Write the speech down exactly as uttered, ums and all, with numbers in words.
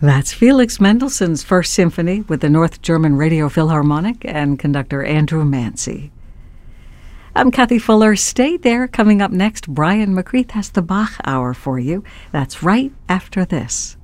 That's Felix Mendelssohn's First Symphony with the North German Radio Philharmonic and conductor Andrew Mancy. I'm Kathy Fuller. Stay there. Coming up next, Brian McCreath has the Bach Hour for you. That's right after this.